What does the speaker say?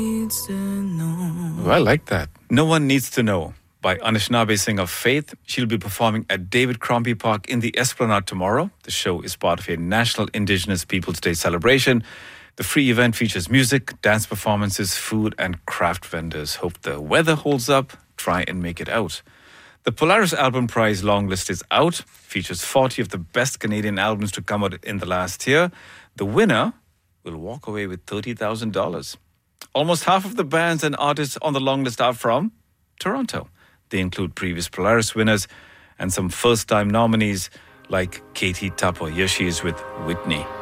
Oh, I like that. No One Needs to Know by Anishinaabe singer Faith. She'll be performing at David Crombie Park in the Esplanade tomorrow. The show is part of a National Indigenous Peoples Day celebration. The free event features music, dance performances, food and craft vendors. Hope the weather holds up. Try and make it out. The Polaris Album Prize long list is out. Features 40 of the best Canadian albums to come out in the last year. The winner will walk away with $30,000. Almost half of the bands and artists on the long list are from Toronto. They include previous Polaris winners and some first-time nominees like Katie Tapo. Here she is with Whitney.